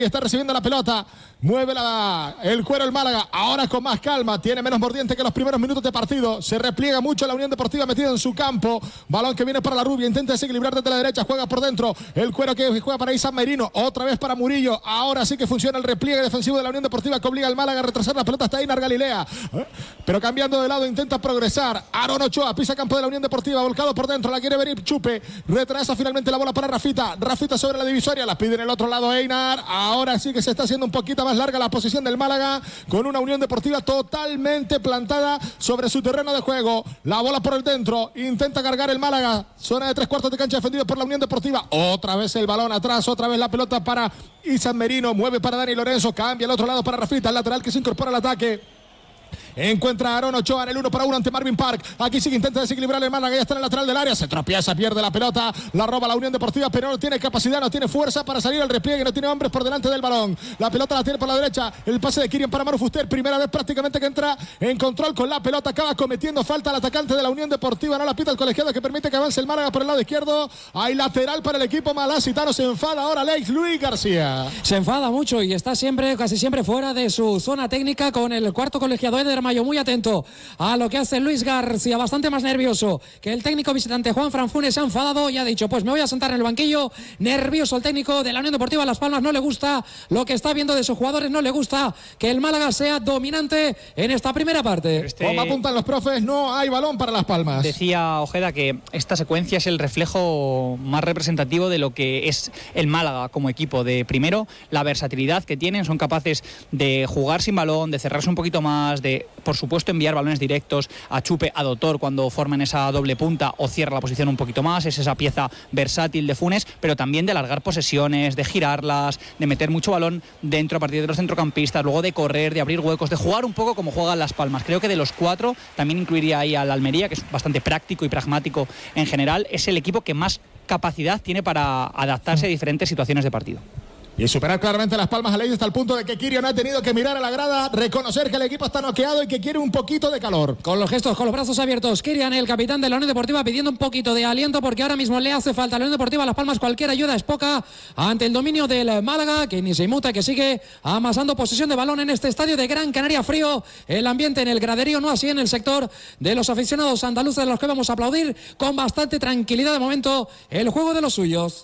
Está recibiendo la pelota, mueve el cuero el Málaga, ahora con más calma, tiene menos mordiente que los primeros minutos de partido, se repliega mucho la Unión Deportiva metida en su campo, balón que viene para la Rubia, intenta desequilibrar desde la derecha, juega por dentro, el cuero que juega para San Merino, otra vez para Murillo, ahora sí que funciona el repliegue defensivo de la Unión Deportiva que obliga al Málaga a retrasar la pelota hasta Einar Galilea, pero cambiando de lado intenta progresar, Aaron Ochoa pisa campo de la Unión Deportiva, volcado por dentro, la quiere venir Chupe, retrasa finalmente la bola para Rafita sobre la divisoria, la pide en el otro lado Einar, ahora sí que se está haciendo un poquito más larga la posición del Málaga con una Unión Deportiva totalmente plantada sobre su terreno de juego. La bola por el dentro, intenta cargar el Málaga, zona de 3/4 de cancha defendido por la Unión Deportiva. Otra vez el balón atrás, otra vez la pelota para San Merino, mueve para Dani Lorenzo, cambia al otro lado para Rafita, el lateral que se incorpora al ataque. Encuentra a Aaron Ochoa en el 1-1 ante Marvin Park. Aquí sí que intenta desequilibrar el Málaga. Ya está en el lateral del área. Se tropieza, pierde la pelota. La roba la Unión Deportiva, pero no tiene capacidad, no tiene fuerza para salir al repliegue. No tiene hombres por delante del balón. La pelota la tiene por la derecha. El pase de Kirian para Manu Fuster. Primera vez prácticamente que entra en control con la pelota. Acaba cometiendo falta al atacante de la Unión Deportiva. No la pita el colegiado que permite que avance el Málaga por el lado izquierdo. Hay lateral para el equipo malacitano. Se enfada ahora Luis García. Se enfada mucho y está casi siempre fuera de su zona técnica con el cuarto colegiado Eder Mayo. Muy atento a lo que hace Luis García, bastante más nervioso que el técnico visitante Juan Franfunes. Se ha enfadado y ha dicho, pues me voy a sentar en el banquillo. Nervioso el técnico de la Unión Deportiva Las Palmas, no le gusta lo que está viendo de sus jugadores, no le gusta que el Málaga sea dominante en esta primera parte. Como apuntan los profes, no hay balón para Las Palmas. Decía Ojeda que esta secuencia es el reflejo más representativo de lo que es el Málaga como equipo. De primero, la versatilidad que tienen, son capaces de jugar sin balón, de cerrarse un poquito más, de por supuesto enviar balones directos a Chupe, a Dotor cuando forman esa doble punta o cierra la posición un poquito más. Es esa pieza versátil de Funes, pero también de alargar posesiones, de girarlas, de meter mucho balón dentro a partir de los centrocampistas, luego de correr, de abrir huecos, de jugar un poco como juegan Las Palmas. Creo que de los cuatro, también incluiría ahí al Almería, que es bastante práctico y pragmático en general, es el equipo que más capacidad tiene para adaptarse a diferentes situaciones de partido. Y superar claramente Las Palmas a ley hasta el punto de que Kirian ha tenido que mirar a la grada, reconocer que el equipo está noqueado y que quiere un poquito de calor. Con los gestos, con los brazos abiertos, Kirian, el capitán de la Unión Deportiva, pidiendo un poquito de aliento porque ahora mismo le hace falta a la Unión Deportiva Las Palmas. Cualquier ayuda es poca ante el dominio del Málaga, que ni se inmuta, que sigue amasando posesión de balón en este estadio de Gran Canaria. Frío el ambiente en el graderío, no así en el sector de los aficionados andaluces, a los que vamos a aplaudir con bastante tranquilidad de momento el juego de los suyos.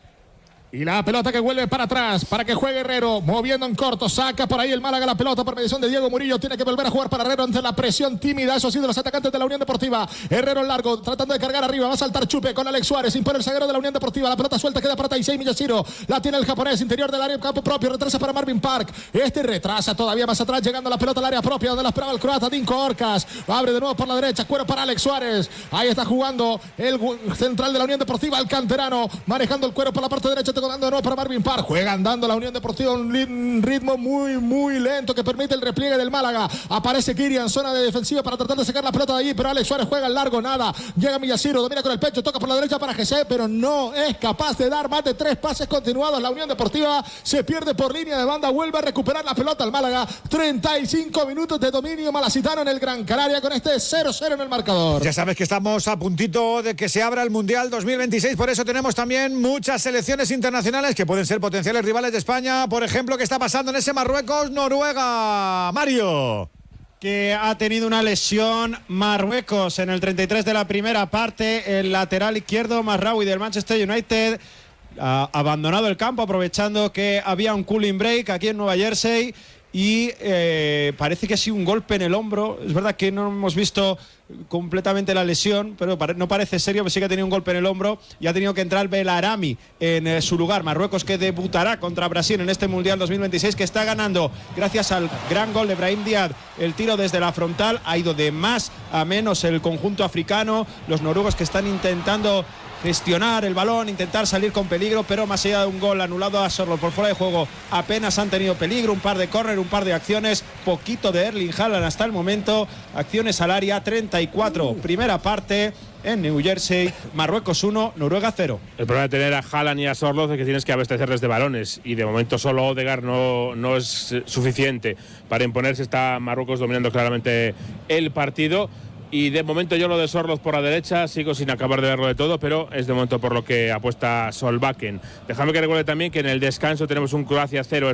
Y la pelota que vuelve para atrás para que juegue Herrero, moviendo en corto, saca por ahí el Málaga la pelota por mediación de Diego Murillo, tiene que volver a jugar para Herrero ante la presión tímida, eso ha sido los atacantes de la Unión Deportiva. Herrero en largo, tratando de cargar arriba, va a saltar Chupe con Alex Suárez, impone el zaguero de la Unión Deportiva, la pelota suelta queda para Taisei Miyashiro, la tiene el japonés, interior del área, campo propio, retrasa para Marvin Park, retrasa todavía más atrás, llegando la pelota al área propia, donde la esperaba el croata Dinko Orcas, abre de nuevo por la derecha, cuero para Alex Suárez, ahí está jugando el central de la Unión Deportiva, el canterano, manejando el cuero por la parte derecha, tocando de nuevo para Marvin Park, juega andando la Unión Deportiva, un ritmo muy lento que permite el repliegue del Málaga. Aparece Kirian, zona de defensiva para tratar de sacar la pelota de allí, pero Alex Suárez juega en largo, nada. Llega Miyashiro, domina con el pecho, toca por la derecha para Jesse, pero no es capaz de dar más de 3 pases continuados. La Unión Deportiva se pierde por línea de banda, vuelve a recuperar la pelota al Málaga. 35 minutos de dominio malacitano en el Gran Canaria con este 0-0 en el marcador. Ya sabes que estamos a puntito de que se abra el Mundial 2026, por eso tenemos también muchas selecciones internacionales que pueden ser potenciales rivales de España. Por ejemplo, ¿qué está pasando en ese Marruecos-Noruega? Mario. Que ha tenido una lesión Marruecos en el 33 de la primera parte. El lateral izquierdo Mazraoui del Manchester United ha abandonado el campo aprovechando que había un cooling break aquí en Nueva Jersey. Y parece que ha sido un golpe en el hombro. Es verdad que no hemos visto completamente la lesión, pero no parece serio, pero sí que ha tenido un golpe en el hombro y ha tenido que entrar Belarami en su lugar. Marruecos, que debutará contra Brasil en este Mundial 2026, que está ganando gracias al gran gol de Brahim Díaz. El tiro desde la frontal ha ido de más a menos el conjunto africano. Los noruegos que están intentando gestionar el balón, intentar salir con peligro, pero más allá de un gol anulado a Sorloth por fuera de juego, apenas han tenido peligro. Un par de córner, un par de acciones, poquito de Erling Haaland hasta el momento. Acciones al área, 34, primera parte en New Jersey. Marruecos 1, Noruega 0. El problema de tener a Haaland y a Sorloth es que tienes que abastecerles de balones, y de momento solo Odegaard no es suficiente para imponerse. Está Marruecos dominando claramente el partido. Y de momento yo lo de Sorloz por la derecha, sigo sin acabar de verlo de todo, pero es de momento por lo que apuesta Solbakken. Déjame que recuerde también que en el descanso tenemos un Croacia 0,